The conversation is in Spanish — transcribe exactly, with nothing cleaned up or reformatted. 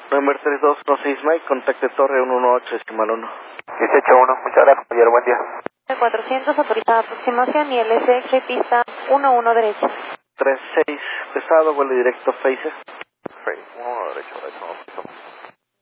Number tres dos uno seis Mike, contacte Torre uno uno ocho, decimal uno. dieciocho uno, muchas gracias, compañero, buen día. cuatrocientos, autorizada aproximación y L S X pista uno uno derecha. tres seis pesado, vuelo directo Phaser.